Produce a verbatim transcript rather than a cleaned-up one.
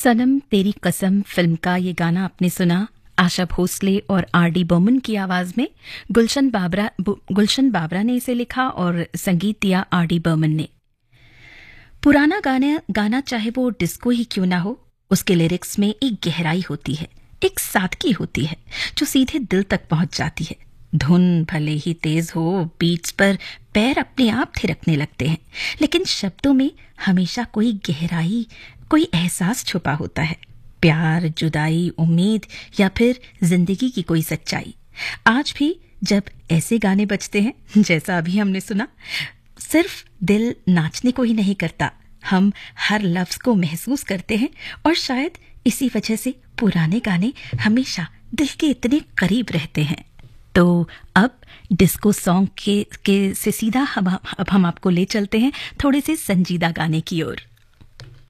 सनम तेरी कसम फिल्म का ये गाना आपने सुना आशा भोसले और आर डी बर्मन की आवाज में। गुलशन बाबरा गुलशन बाबरा ने इसे लिखा और संगीत दिया आर डी बर्मन ने। पुराना गाना गाना चाहे वो डिस्को ही क्यों ना हो, उसके लिरिक्स में एक गहराई होती है, एक सादगी होती है जो सीधे दिल तक पहुंच जाती है। धुन भले ही तेज हो, बीट्स पर पैर अपने आप थिरकने लगते हैं, लेकिन शब्दों में हमेशा कोई गहराई, कोई एहसास छुपा होता है। प्यार, जुदाई, उम्मीद या फिर जिंदगी की कोई सच्चाई। आज भी जब ऐसे गाने बजते हैं जैसा अभी हमने सुना, सिर्फ दिल नाचने को ही नहीं करता, हम हर लफ्ज को महसूस करते हैं। और शायद इसी वजह से पुराने गाने हमेशा दिल के इतने करीब रहते हैं। तो अब डिस्को सॉन्ग के, के से सीधा हम अब हम आपको ले चलते हैं थोड़े से संजीदा गाने की ओर।